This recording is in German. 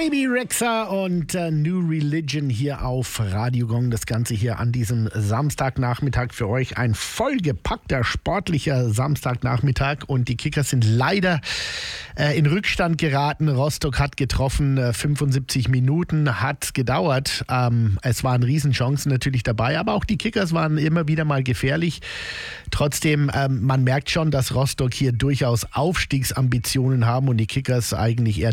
Baby Rexha und New Religion hier auf Radio Gong. Das Ganze hier an diesem Samstagnachmittag für euch. Ein vollgepackter, sportlicher Samstagnachmittag. Und die Kickers sind leider in Rückstand geraten. Rostock hat getroffen, 75 Minuten hat gedauert. Es waren Riesenchancen natürlich dabei, aber auch die Kickers waren immer wieder mal gefährlich. Trotzdem, man merkt schon, dass Rostock hier durchaus Aufstiegsambitionen haben und die Kickers eigentlich eher